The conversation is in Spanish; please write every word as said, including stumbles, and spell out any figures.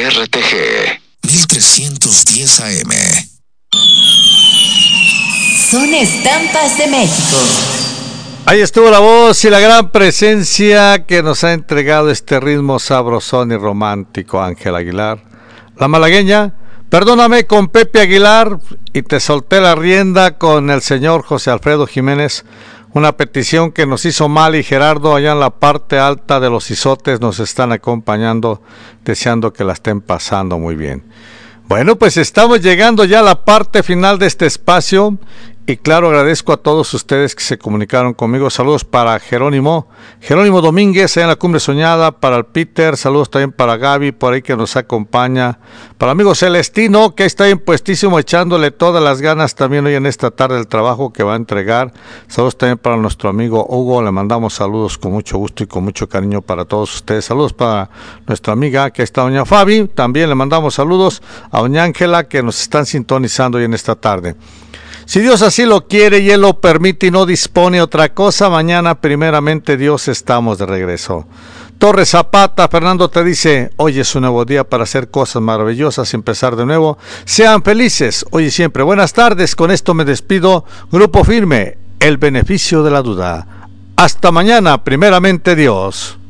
R T G mil trescientos diez A M. Son estampas de México. Ahí estuvo la voz y la gran presencia que nos ha entregado este ritmo sabrosón y romántico, Ángel Aguilar. La malagueña, perdóname, con Pepe Aguilar, y te solté la rienda con el señor José Alfredo Jiménez. Una petición que nos hizo Mal y Gerardo allá en la parte alta de los Izotes nos están acompañando, deseando que la estén pasando muy bien. Bueno, pues estamos llegando ya a la parte final de este espacio y claro, agradezco a todos ustedes que se comunicaron conmigo. Saludos para Jerónimo, Jerónimo Domínguez allá en la Cumbre Soñada, para el Peter, saludos también para Gaby por ahí que nos acompaña, para el amigo Celestino que está bien puestísimo echándole todas las ganas también hoy en esta tarde del trabajo que va a entregar. Saludos también para nuestro amigo Hugo, le mandamos saludos con mucho gusto y con mucho cariño para todos ustedes. Saludos para nuestra amiga que está doña Fabi, también le mandamos saludos a doña Ángela que nos están sintonizando hoy en esta tarde. Si Dios así lo quiere y Él lo permite y no dispone otra cosa, mañana primeramente Dios estamos de regreso. Torres Zapata, Fernando te dice, hoy es un nuevo día para hacer cosas maravillosas y empezar de nuevo. Sean felices hoy y siempre. Buenas tardes, con esto me despido. Grupo Firme, el beneficio de la duda. Hasta mañana, primeramente Dios.